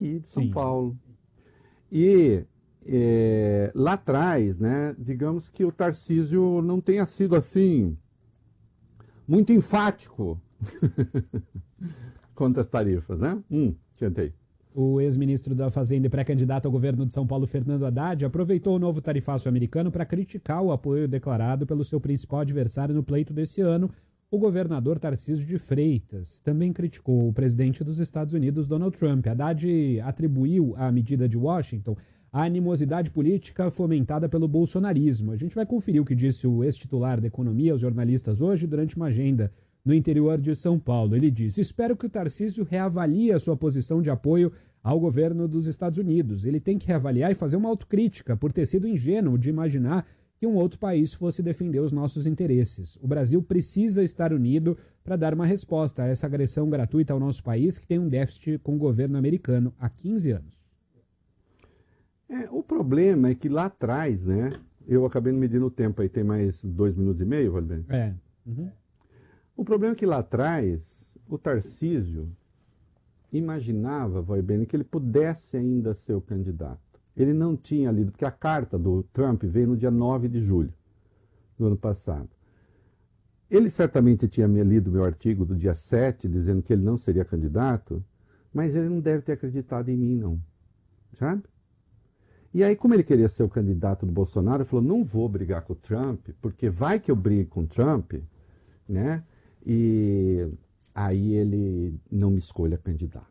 daqui, de São Paulo. E lá atrás, né, digamos que o Tarcísio não tenha sido assim muito enfático quanto às tarifas, né? Tentei. O ex-ministro da Fazenda e pré-candidato ao governo de São Paulo, Fernando Haddad, aproveitou o novo tarifaço americano para criticar o apoio declarado pelo seu principal adversário no pleito desse ano, o governador Tarcísio de Freitas. Também criticou o presidente dos Estados Unidos, Donald Trump. Haddad atribuiu à medida de Washington a animosidade política fomentada pelo bolsonarismo. A gente vai conferir o que disse o ex-titular da Economia aos jornalistas hoje durante uma agenda no interior de São Paulo. Ele disse: espero que o Tarcísio reavalie a sua posição de apoio ao governo dos Estados Unidos. Ele tem que reavaliar e fazer uma autocrítica por ter sido ingênuo de imaginar que um outro país fosse defender os nossos interesses. O Brasil precisa estar unido para dar uma resposta a essa agressão gratuita ao nosso país, que tem um déficit com o governo americano há 15 anos. O problema é que lá atrás, né? Eu acabei não medindo o tempo aí, tem mais 2 minutos e meio, Valber? O problema é que lá atrás, o Tarcísio imaginava, Valber, que ele pudesse ainda ser o candidato. Ele não tinha lido, porque a carta do Trump veio no dia 9 de julho do ano passado. Ele certamente tinha lido meu artigo do dia 7, dizendo que ele não seria candidato, mas ele não deve ter acreditado em mim, não. Sabe? E aí, como ele queria ser o candidato do Bolsonaro, ele falou: não vou brigar com o Trump, porque vai que eu brigue com o Trump, né? E aí ele não me escolha candidato.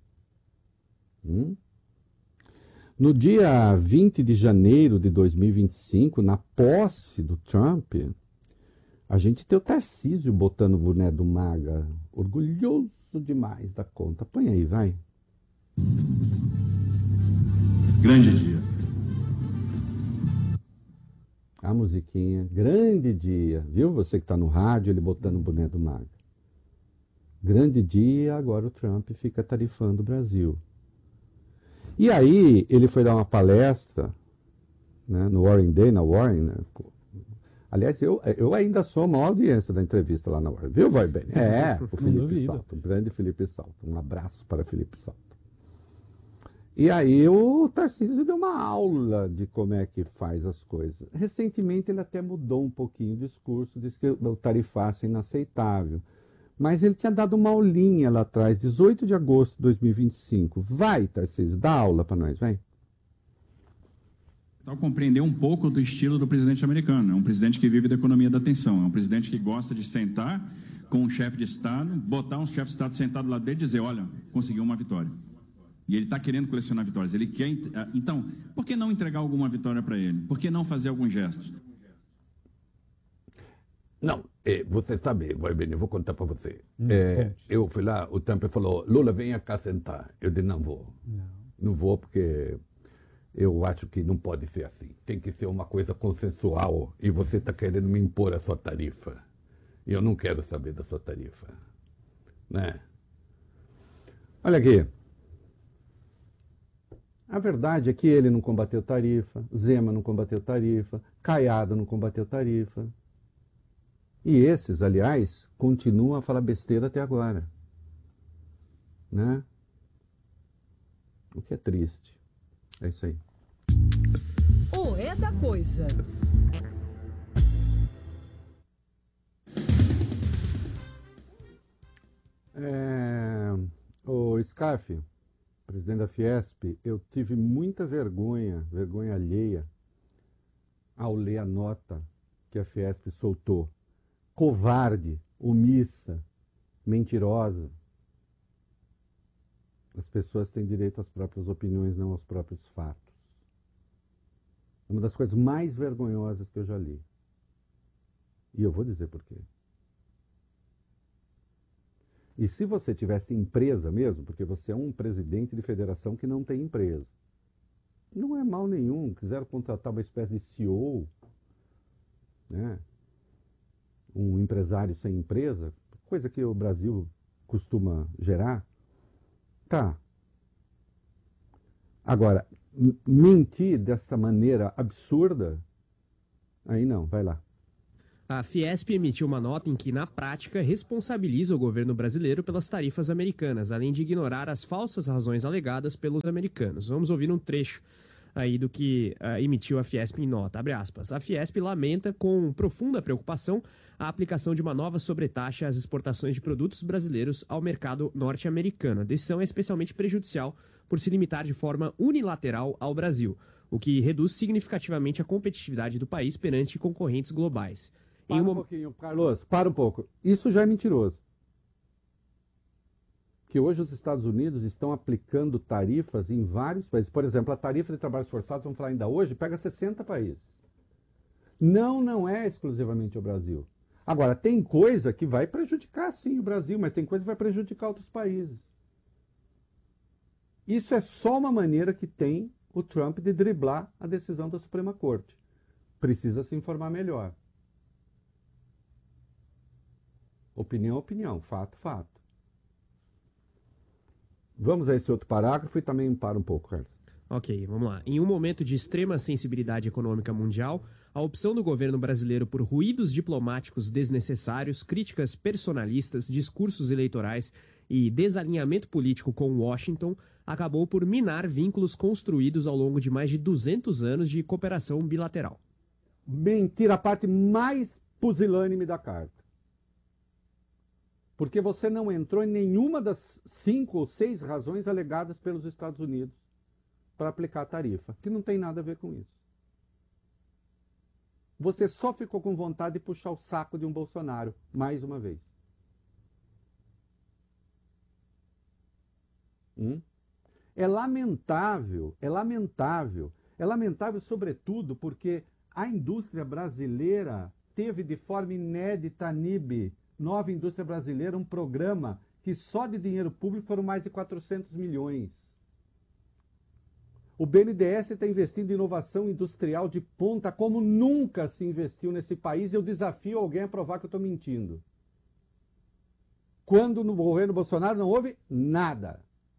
No dia 20 de janeiro de 2025, na posse do Trump, a gente tem o Tarcísio botando o boné do MAGA, orgulhoso demais da conta. Põe aí, vai. Grande dia. A musiquinha, grande dia. Viu você que está no rádio, ele botando o boné do MAGA. Grande dia, agora o Trump fica tarifando o Brasil. E aí ele foi dar uma palestra, né, no Warren Day, na Warren, né? Aliás, eu ainda sou a maior audiência da entrevista lá na Warren. Viu, vai bem? O Felipe Salto, o grande Felipe Salto. Um abraço para Felipe Salto. E aí o Tarcísio deu uma aula de como é que faz as coisas. Recentemente ele até mudou um pouquinho o discurso, disse que o tarifaço é inaceitável. Mas ele tinha dado uma aulinha lá atrás, 18 de agosto de 2025. Vai, Tarcísio, dá aula para nós, vai. Então, compreender um pouco do estilo do presidente americano. É um presidente que vive da economia da atenção. É um presidente que gosta de sentar com um chefe de Estado, botar um chefe de Estado sentado lá dele e dizer: olha, conseguiu uma vitória. E ele está querendo colecionar vitórias. Ele quer. Então, por que não entregar alguma vitória para ele? Por que não fazer alguns gestos? Não, você sabe, eu vou contar para você. Eu fui lá, o Trump falou: Lula, venha cá sentar. Eu disse: não vou. Não vou porque eu acho que não pode ser assim. Tem que ser uma coisa consensual e você está querendo me impor a sua tarifa. E eu não quero saber da sua tarifa. Né? Olha aqui. A verdade é que ele não combateu tarifa, Zema não combateu tarifa, Caiado não combateu tarifa. E esses, aliás, continuam a falar besteira até agora. Né? O que é triste. É isso aí. O É da Coisa. O Scarfe, presidente da Fiesp, eu tive muita vergonha alheia, ao ler a nota que a Fiesp soltou. Covarde, omissa, mentirosa. As pessoas têm direito às próprias opiniões, não aos próprios fatos. É uma das coisas mais vergonhosas que eu já li. E eu vou dizer por quê. E se você tivesse empresa mesmo, porque você é um presidente de federação que não tem empresa, não é mal nenhum, quiseram contratar uma espécie de CEO, né? Um empresário sem empresa, coisa que o Brasil costuma gerar, tá. Agora, mentir dessa maneira absurda, aí não, vai lá. A Fiesp emitiu uma nota em que, na prática, responsabiliza o governo brasileiro pelas tarifas americanas, além de ignorar as falsas razões alegadas pelos americanos. Vamos ouvir um trecho aí do que emitiu a Fiesp em nota. Abre aspas. A Fiesp lamenta com profunda preocupação a aplicação de uma nova sobretaxa às exportações de produtos brasileiros ao mercado norte-americano. A decisão é especialmente prejudicial por se limitar de forma unilateral ao Brasil, o que reduz significativamente a competitividade do país perante concorrentes globais. Para um pouquinho, Carlos, para um pouco. Isso já é mentiroso. Que hoje os Estados Unidos estão aplicando tarifas em vários países. Por exemplo, a tarifa de trabalhos forçados, vamos falar ainda hoje, pega 60 países. Não é exclusivamente o Brasil. Agora, tem coisa que vai prejudicar, sim, o Brasil, mas tem coisa que vai prejudicar outros países. Isso é só uma maneira que tem o Trump de driblar a decisão da Suprema Corte. Precisa se informar melhor. Opinião, opinião. Fato, fato. Vamos a esse outro parágrafo e também para um pouco, Carlos. Ok, vamos lá. Em um momento de extrema sensibilidade econômica mundial, a opção do governo brasileiro por ruídos diplomáticos desnecessários, críticas personalistas, discursos eleitorais e desalinhamento político com Washington acabou por minar vínculos construídos ao longo de mais de 200 anos de cooperação bilateral. Mentira, a parte mais pusilânime da carta. Porque você não entrou em nenhuma das 5 ou 6 razões alegadas pelos Estados Unidos para aplicar a tarifa, que não tem nada a ver com isso. Você só ficou com vontade de puxar o saco de um Bolsonaro, mais uma vez. É lamentável, sobretudo porque a indústria brasileira teve de forma inédita a NIB, Nova Indústria Brasileira, um programa que só de dinheiro público foram mais de 400 milhões. O BNDES está investindo em inovação industrial de ponta como nunca se investiu nesse país. Eu desafio alguém a provar que eu estou mentindo. Quando no governo Bolsonaro não houve nada.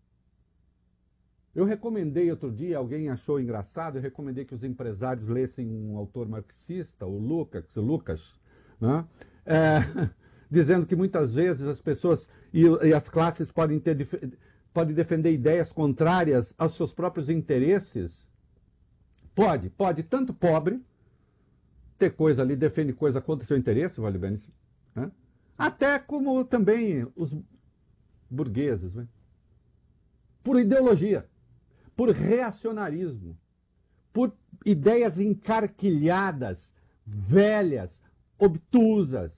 Eu recomendei outro dia, alguém achou engraçado, eu recomendei que os empresários lessem um autor marxista, o Lucas, né? Dizendo que muitas vezes as pessoas e as classes podem defender ideias contrárias aos seus próprios interesses. Pode, tanto pobre ter coisa ali, defende coisa contra o seu interesse, vale bem, né? Até como também os burgueses, né? Por ideologia, por reacionarismo, por ideias encarquilhadas, velhas, obtusas.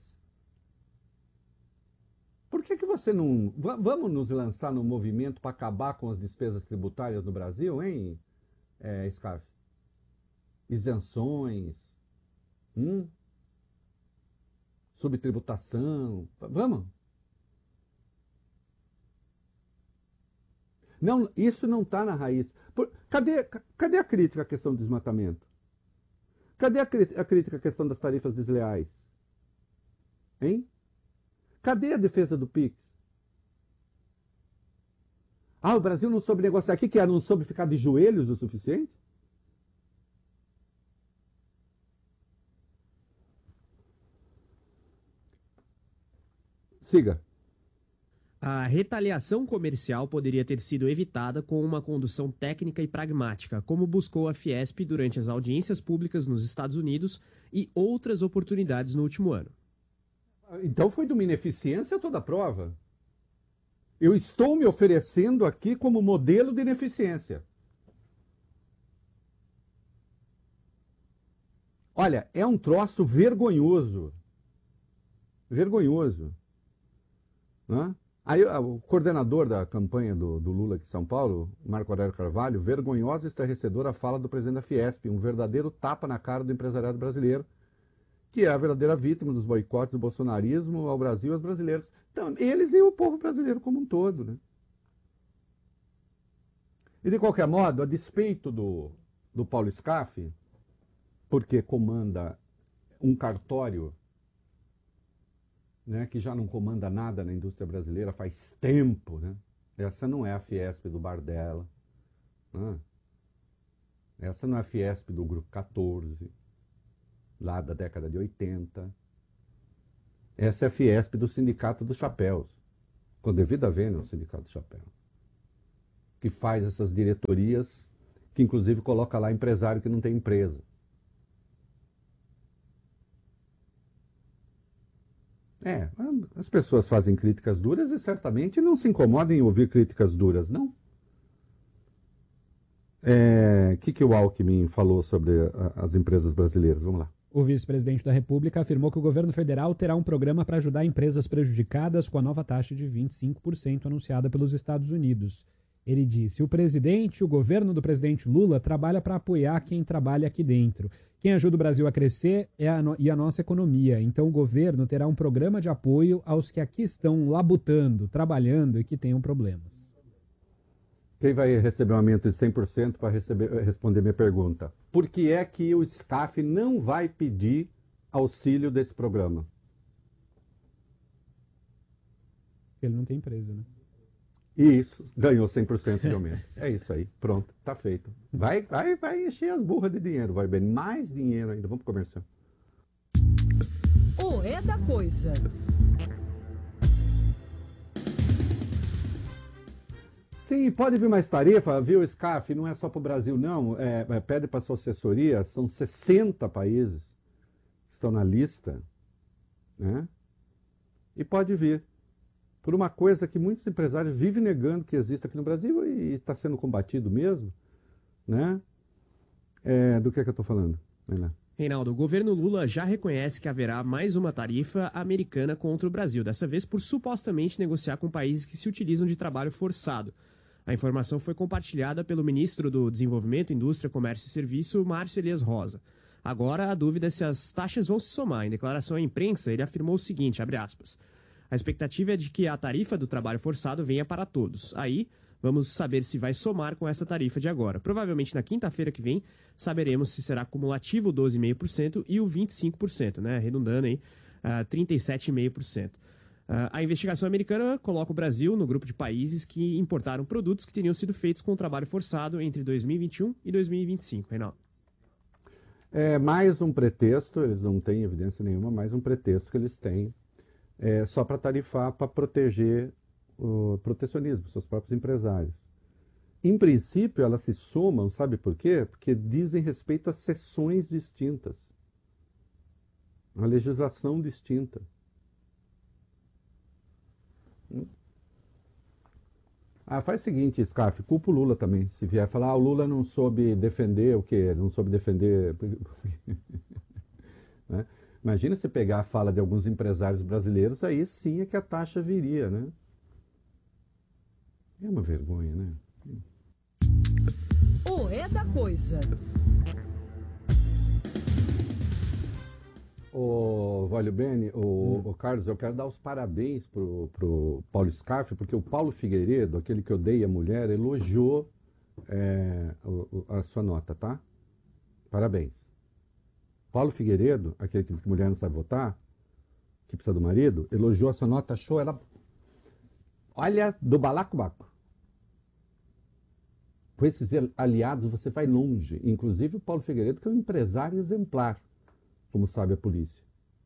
Por que você não... Vamos nos lançar no movimento para acabar com as despesas tributárias no Brasil, hein, Scarf? Isenções, subtributação, vamos? Não, isso não está na raiz. Cadê a crítica à questão do desmatamento? Cadê a crítica à questão das tarifas desleais? Hein? Cadê a defesa do PIX? O Brasil não soube negociar. O que é? Não soube ficar de joelhos o suficiente? Siga. A retaliação comercial poderia ter sido evitada com uma condução técnica e pragmática, como buscou a Fiesp durante as audiências públicas nos Estados Unidos e outras oportunidades no último ano. Então foi de uma ineficiência toda a prova. Eu estou me oferecendo aqui como modelo de ineficiência. Olha, é um troço vergonhoso. Vergonhoso. Né? Aí o coordenador da campanha do Lula aqui de São Paulo, Marco Aurélio Carvalho, vergonhosa e estarrecedora a fala do presidente da Fiesp, um verdadeiro tapa na cara do empresariado brasileiro, que é a verdadeira vítima dos boicotes do bolsonarismo ao Brasil e aos brasileiros. Então, eles e o povo brasileiro como um todo, né? E de qualquer modo, a despeito do Paulo Scaff, porque comanda um cartório, né, que já não comanda nada na indústria brasileira faz tempo, né? Essa não é a Fiesp do Bardella, né? Essa não é a Fiesp do Grupo 14, lá da década de 80, Essa é a Fiesp do Sindicato dos Chapéus, com devida vênia no Sindicato dos Chapéus, que faz essas diretorias, que inclusive coloca lá empresário que não tem empresa. As pessoas fazem críticas duras e certamente não se incomodem em ouvir críticas duras, não. Que o Alckmin falou sobre as empresas brasileiras? Vamos lá. O vice-presidente da República afirmou que o governo federal terá um programa para ajudar empresas prejudicadas com a nova taxa de 25% anunciada pelos Estados Unidos. Ele disse: o governo do presidente Lula trabalha para apoiar quem trabalha aqui dentro. Quem ajuda o Brasil a crescer e a nossa economia. Então o governo terá um programa de apoio aos que aqui estão labutando, trabalhando e que tenham problemas. Quem vai receber um aumento de 100% para responder minha pergunta? Por que é que o SCAF não vai pedir auxílio desse programa? Ele não tem empresa, né? Isso, ganhou 100% de aumento. É isso aí, pronto, tá feito. Vai encher as burras de dinheiro, vai bem, mais dinheiro ainda. Vamos pro comercial. O É da Coisa. Sim, pode vir mais tarifa, viu, SCAF? Não é só para o Brasil, não. Pede para a sua assessoria, são 60 países que estão na lista, né? E pode vir. Por uma coisa que muitos empresários vivem negando que existe aqui no Brasil e está sendo combatido mesmo, né? Do que eu estou falando? Vai lá. Reinaldo, o governo Lula já reconhece que haverá mais uma tarifa americana contra o Brasil, dessa vez por supostamente negociar com países que se utilizam de trabalho forçado. A informação foi compartilhada pelo ministro do Desenvolvimento, Indústria, Comércio e Serviço, Márcio Elias Rosa. Agora, a dúvida é se as taxas vão se somar. Em declaração à imprensa, ele afirmou o seguinte, abre aspas, a expectativa é de que a tarifa do trabalho forçado venha para todos. Aí, vamos saber se vai somar com essa tarifa de agora. Provavelmente na quinta-feira que vem, saberemos se será cumulativo o 12,5% e o 25%, né? Arredondando aí, 37,5%. A investigação americana coloca o Brasil no grupo de países que importaram produtos que teriam sido feitos com trabalho forçado entre 2021 e 2025. Reinaldo. É mais um pretexto, eles não têm evidência nenhuma, mais um pretexto que eles têm só para tarifar, para proteger o protecionismo, seus próprios empresários. Em princípio, elas se somam, sabe por quê? Porque dizem respeito a seções distintas, a legislação distinta. Faz o seguinte, SCAF, culpa o Lula também. Se vier falar, o Lula não soube defender o quê? Não soube defender... né? Imagina você pegar a fala de alguns empresários brasileiros, aí sim é que a taxa viria, né? É uma vergonha, né? O É da Coisa. Valho Bene, Carlos, eu quero dar os parabéns pro Paulo SCAF, porque o Paulo Figueiredo, aquele que odeia a mulher, elogiou a sua nota, tá? Parabéns. Paulo Figueiredo, aquele que diz que mulher não sabe votar, que precisa do marido, elogiou a sua nota, achou ela... Olha, do balacobaco. Com esses aliados você vai longe. Inclusive o Paulo Figueiredo, que é um empresário exemplar, como sabe a polícia.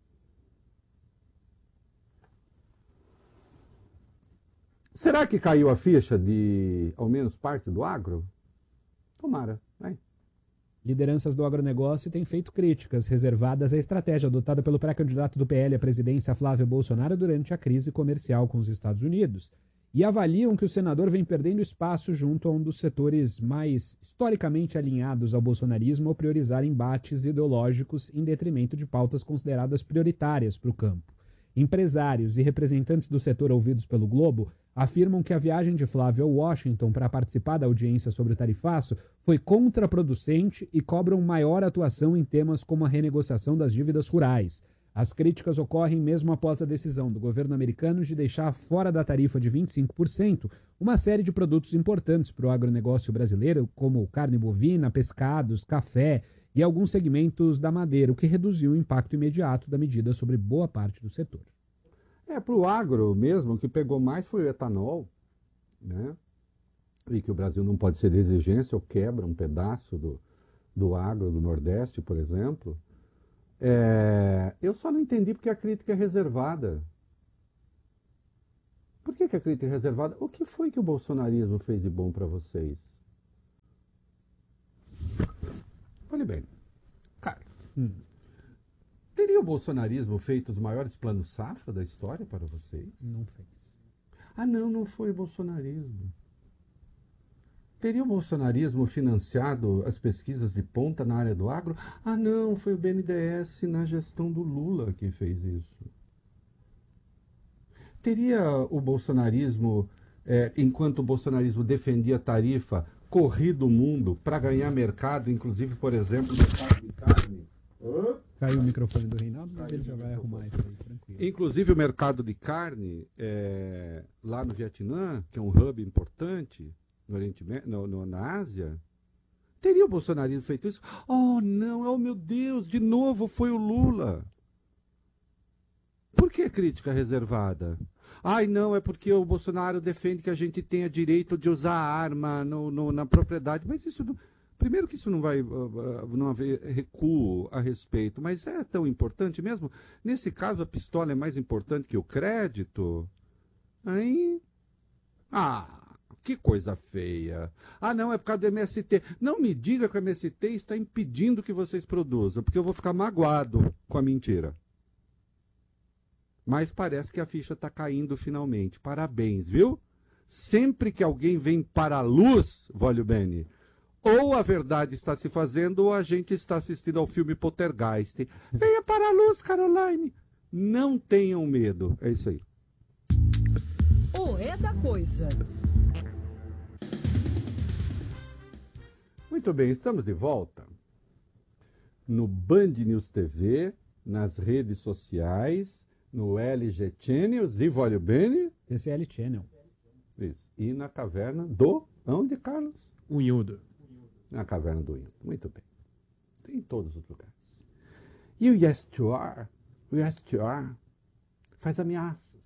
Será que caiu a ficha de, ao menos, parte do agro? Tomara, vai. Lideranças do agronegócio têm feito críticas reservadas à estratégia adotada pelo pré-candidato do PL à presidência, Flávio Bolsonaro, durante a crise comercial com os Estados Unidos. E avaliam que o senador vem perdendo espaço junto a um dos setores mais historicamente alinhados ao bolsonarismo ao priorizar embates ideológicos em detrimento de pautas consideradas prioritárias para o campo. Empresários e representantes do setor ouvidos pelo Globo afirmam que a viagem de Flávio ao Washington para participar da audiência sobre o tarifaço foi contraproducente e cobram maior atuação em temas como a renegociação das dívidas rurais. As críticas ocorrem mesmo após a decisão do governo americano de deixar fora da tarifa de 25% uma série de produtos importantes para o agronegócio brasileiro, como carne bovina, pescados, café e alguns segmentos da madeira, o que reduziu o impacto imediato da medida sobre boa parte do setor. Para o agro mesmo, o que pegou mais foi o etanol, né? E que o Brasil não pode ser de exigência ou quebra um pedaço do agro do Nordeste, por exemplo. Eu só não entendi porque a crítica é reservada. Por que a crítica é reservada? O que foi que o bolsonarismo fez de bom para vocês? Olha bem, cara, teria o bolsonarismo feito os maiores planos safra da história para vocês? Não fez. Ah, não foi o bolsonarismo. Teria o bolsonarismo financiado as pesquisas de ponta na área do agro? Ah, não, foi o BNDES na gestão do Lula que fez isso. Teria o bolsonarismo, enquanto o bolsonarismo defendia a tarifa, corrido o mundo para ganhar mercado, inclusive, por exemplo, mercado de carne? Caiu o microfone do Reinaldo, mas ele já vai arrumar isso aí, tranquilo. Inclusive o mercado de carne lá no Vietnã, que é um hub importante no Oriente Médio, na Ásia. Teria o bolsonarismo feito isso? Oh, não, oh meu Deus, de novo foi o Lula. Por que crítica reservada? Ai, não, é porque o Bolsonaro defende que a gente tenha direito de usar arma na propriedade. Mas isso não, primeiro que isso não vai não haver recuo a respeito, mas é tão importante mesmo. Nesse caso, a pistola é mais importante que o crédito. Aí, que coisa feia. Ah, não, é por causa do MST. Não me diga que o MST está impedindo que vocês produzam, porque eu vou ficar magoado com a mentira. Mas parece que a ficha está caindo finalmente. Parabéns, viu? Sempre que alguém vem para a luz, Vólio Bene, ou a verdade está se fazendo, ou a gente está assistindo ao filme Poltergeist. Venha para a luz, Caroline. Não tenham medo. É isso aí. O é da coisa. Muito bem, estamos de volta no Band News TV, nas redes sociais, no LG Channels e Vólio Bene. TCL Channel. Isso. E na caverna do... Onde, Carlos? Unhudo. Na caverna do Unhudo. Muito bem. Tem em todos os lugares. E o Yes to Are? O Yes to Are faz ameaças.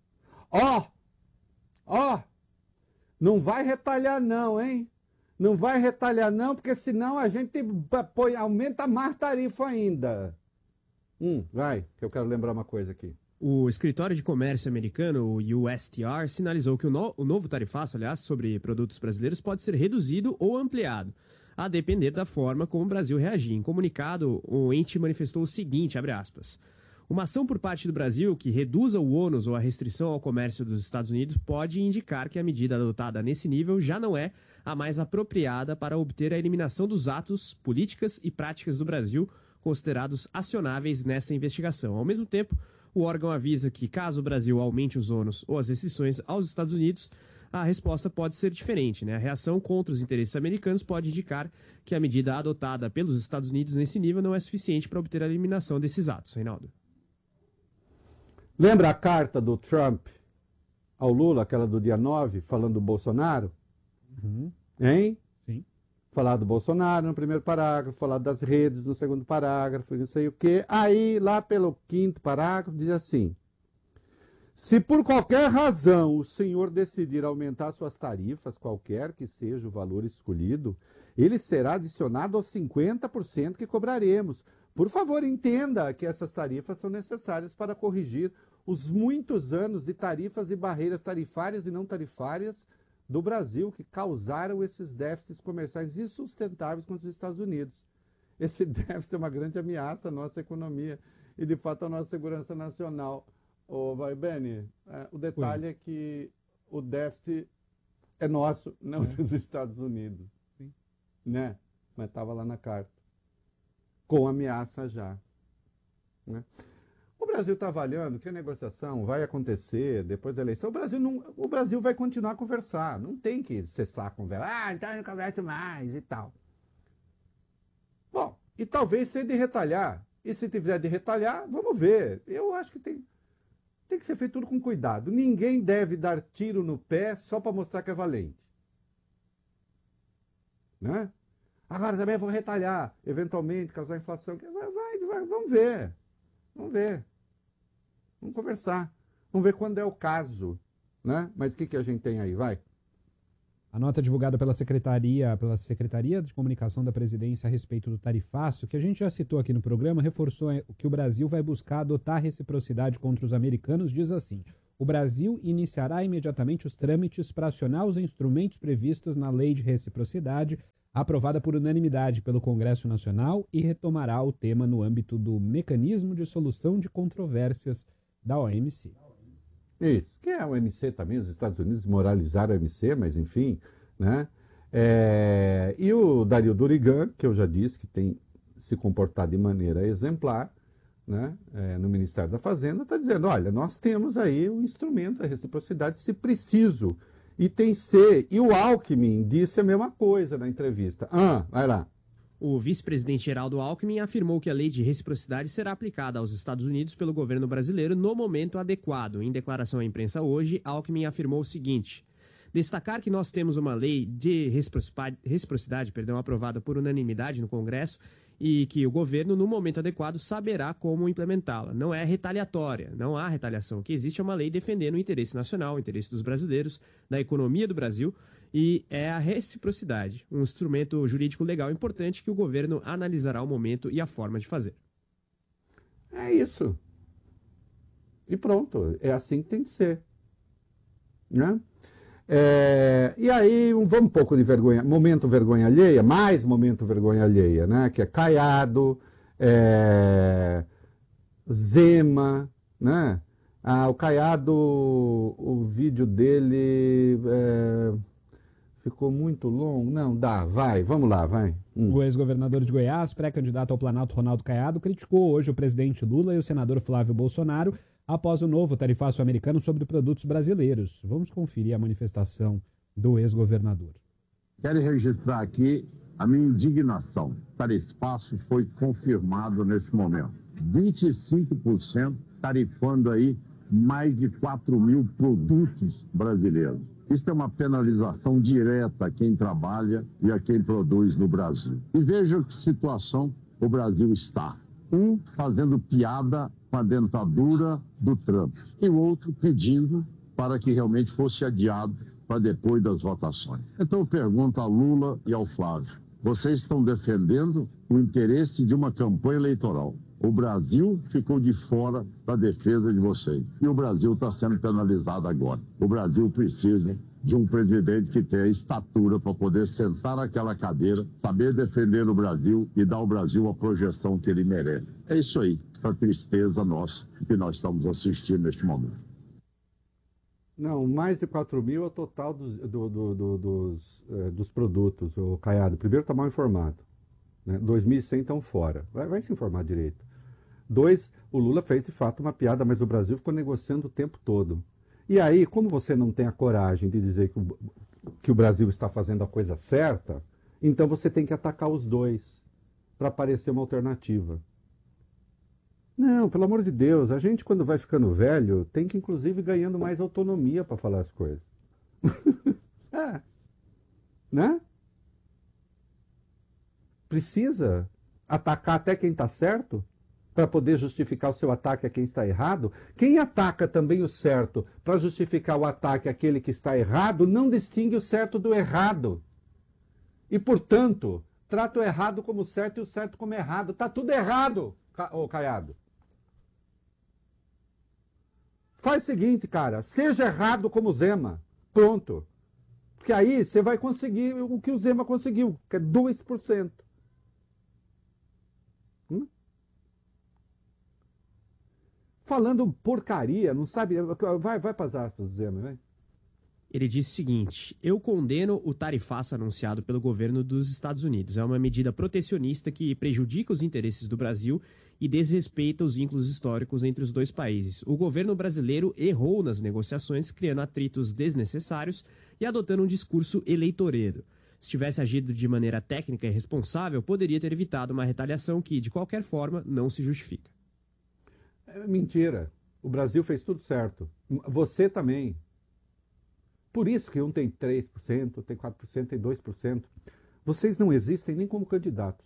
Não vai retalhar não, hein? Não vai retalhar não, porque senão a gente aumenta mais tarifa ainda. Vai, que eu quero lembrar uma coisa aqui. O escritório de comércio americano, o USTR, sinalizou que o novo tarifaço, aliás, sobre produtos brasileiros pode ser reduzido ou ampliado, a depender da forma como o Brasil reagir. Em comunicado, o ente manifestou o seguinte, abre aspas, uma ação por parte do Brasil que reduza o ônus ou a restrição ao comércio dos Estados Unidos pode indicar que a medida adotada nesse nível já não é a mais apropriada para obter a eliminação dos atos, políticas e práticas do Brasil considerados acionáveis nesta investigação. Ao mesmo tempo, o órgão avisa que, caso o Brasil aumente os ônus ou as restrições aos Estados Unidos, a resposta pode ser diferente, né? A reação contra os interesses americanos pode indicar que a medida adotada pelos Estados Unidos nesse nível não é suficiente para obter a eliminação desses atos. Reinaldo. Lembra a carta do Trump ao Lula, aquela do dia 9, falando do Bolsonaro? Hein? Sim. Falar do Bolsonaro no primeiro parágrafo, falar das redes no segundo parágrafo, não sei o quê. Aí, lá pelo quinto parágrafo, diz assim: se por qualquer razão o senhor decidir aumentar suas tarifas, qualquer que seja o valor escolhido, ele será adicionado aos 50% que cobraremos. Por favor, entenda que essas tarifas são necessárias para corrigir os muitos anos de tarifas e barreiras tarifárias e não tarifárias do Brasil que causaram esses déficits comerciais insustentáveis contra os Estados Unidos. Esse déficit é uma grande ameaça à nossa economia e, de fato, à nossa segurança nacional. Vai, Beni, o detalhe é que o déficit é nosso, não dos Estados Unidos. Sim. Né? Mas estava lá na carta. Com ameaça já. Né? O Brasil está avaliando que a negociação vai acontecer depois da eleição. O Brasil vai continuar a conversar. Não tem que cessar a conversa. Então eu não converso mais e tal. Bom, e talvez seja de retalhar. E se tiver de retalhar, vamos ver. Eu acho que tem que ser feito tudo com cuidado. Ninguém deve dar tiro no pé só para mostrar que é valente. Né? Agora também vou retalhar, eventualmente causar inflação. Vai, vamos ver. Vamos ver. Vamos conversar. Vamos ver quando é o caso. Né? Mas o que a gente tem aí? Vai. A nota divulgada pela Secretaria de Comunicação da Presidência a respeito do tarifaço, que a gente já citou aqui no programa, reforçou que o Brasil vai buscar adotar reciprocidade contra os americanos, diz assim: o Brasil iniciará imediatamente os trâmites para acionar os instrumentos previstos na Lei de Reciprocidade, aprovada por unanimidade pelo Congresso Nacional, e retomará o tema no âmbito do Mecanismo de Solução de Controvérsias da OMC. Isso, que é a OMC também, os Estados Unidos moralizaram a OMC, mas enfim, né? E o Dario Durigan, que eu já disse que tem se comportado de maneira exemplar, né? No Ministério da Fazenda, está dizendo, olha, nós temos aí o instrumento, a reciprocidade, se preciso, e tem C. E o Alckmin disse a mesma coisa na entrevista. Vai lá. O vice-presidente Geraldo Alckmin afirmou que a lei de reciprocidade será aplicada aos Estados Unidos pelo governo brasileiro no momento adequado. Em declaração à imprensa hoje, Alckmin afirmou o seguinte: destacar que nós temos uma lei de reciprocidade, aprovada por unanimidade no Congresso e que o governo, no momento adequado, saberá como implementá-la. Não é retaliatória, não há retaliação. O que existe é uma lei defendendo o interesse nacional, o interesse dos brasileiros, da economia do Brasil, e é a reciprocidade, um instrumento jurídico legal importante que o governo analisará o momento e a forma de fazer. É isso. E pronto, é assim que tem que ser. Né? E aí, vamos um pouco de vergonha, momento vergonha alheia, mais momento vergonha alheia, né? Que é Caiado, Zema, né? O Caiado, o vídeo dele ficou muito longo. Não, vamos lá, vai. O ex-governador de Goiás, pré-candidato ao Planalto, Ronaldo Caiado, criticou hoje o presidente Lula e o senador Flávio Bolsonaro após o novo tarifaço americano sobre produtos brasileiros. Vamos conferir a manifestação do ex-governador. Quero registrar aqui a minha indignação. O tarifaço foi confirmado nesse momento. 25% tarifando aí mais de 4 mil produtos brasileiros. Isso é uma penalização direta a quem trabalha e a quem produz no Brasil. E veja que situação o Brasil está. Um fazendo piada com a dentadura do Trump e o outro pedindo para que realmente fosse adiado para depois das votações. Então eu pergunto a Lula e ao Flávio: vocês estão defendendo o interesse de uma campanha eleitoral. O Brasil ficou de fora da defesa de vocês. E o Brasil está sendo penalizado agora. O Brasil precisa de um presidente que tenha estatura para poder sentar naquela cadeira, saber defender o Brasil e dar ao Brasil a projeção que ele merece. É isso aí, a tristeza nossa que nós estamos assistindo neste momento. Não, mais de 4 mil é o total dos produtos, o Caiado. Primeiro, está mal informado. Né? 2.100 estão fora. Vai se informar direito. 2, o Lula fez de fato uma piada, mas o Brasil ficou negociando o tempo todo. E aí, como você não tem a coragem de dizer que o Brasil está fazendo a coisa certa, então você tem que atacar os dois para aparecer uma alternativa. Não, pelo amor de Deus, a gente quando vai ficando velho tem que inclusive ganhando mais autonomia para falar as coisas. Né? Precisa atacar até quem está certo para poder justificar o seu ataque a quem está errado. Quem ataca também o certo para justificar o ataque àquele que está errado não distingue o certo do errado. E, portanto, trata o errado como certo e o certo como errado. Está tudo errado, Caiado. Faz o seguinte, cara, seja errado como Zema. Pronto. Porque aí você vai conseguir o que o Zema conseguiu, que é 2%. Falando porcaria, não sabe... Vai para as aspas, Zema, vai. Ele disse o seguinte: eu condeno o tarifaço anunciado pelo governo dos Estados Unidos. É uma medida protecionista que prejudica os interesses do Brasil e desrespeita os vínculos históricos entre os dois países. O governo brasileiro errou nas negociações, criando atritos desnecessários e adotando um discurso eleitoreiro. Se tivesse agido de maneira técnica e responsável, poderia ter evitado uma retaliação que, de qualquer forma, não se justifica. É mentira. O Brasil fez tudo certo. Você também. Por isso que um tem 3%, tem 4%, tem 2%. Vocês não existem nem como candidatos.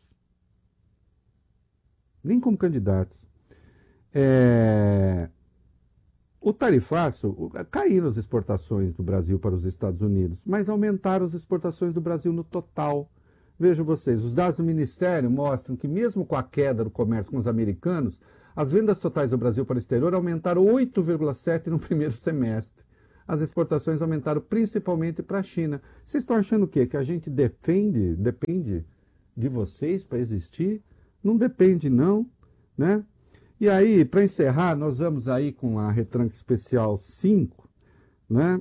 Nem como candidatos. O tarifaço, caíram as exportações do Brasil para os Estados Unidos, mas aumentaram as exportações do Brasil no total. Vejam vocês, os dados do Ministério mostram que mesmo com a queda do comércio com os americanos, as vendas totais do Brasil para o exterior aumentaram 8,7% no primeiro semestre. As exportações aumentaram principalmente para a China. Vocês estão achando o quê? Que a gente depende de vocês para existir? Não depende não, né? E aí, para encerrar, nós vamos aí com a Retranca Especial 5, né?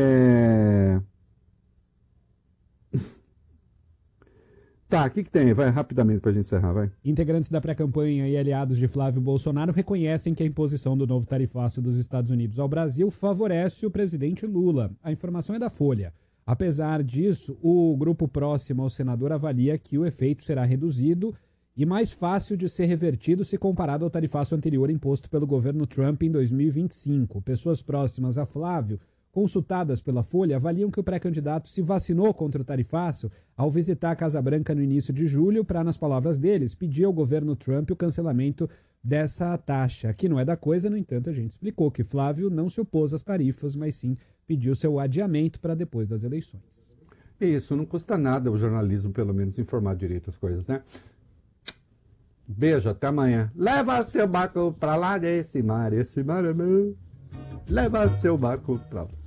Tá, o que tem? Vai rapidamente para a gente encerrar, vai. Integrantes da pré-campanha e aliados de Flávio Bolsonaro reconhecem que a imposição do novo tarifaço dos Estados Unidos ao Brasil favorece o presidente Lula. A informação é da Folha. Apesar disso, o grupo próximo ao senador avalia que o efeito será reduzido e mais fácil de ser revertido se comparado ao tarifaço anterior imposto pelo governo Trump em 2025. Pessoas próximas a Flávio, consultadas pela Folha, avaliam que o pré-candidato se vacinou contra o tarifaço ao visitar a Casa Branca no início de julho para, nas palavras deles, pedir ao governo Trump o cancelamento dessa taxa. Que não é da coisa, no entanto, a gente explicou que Flávio não se opôs às tarifas, mas sim pediu seu adiamento para depois das eleições. Isso, não custa nada o jornalismo, pelo menos, informar direito as coisas, né? Beijo, até amanhã. Leva seu barco pra lá desse mar, esse mar é meu. Leva seu barco pra lá.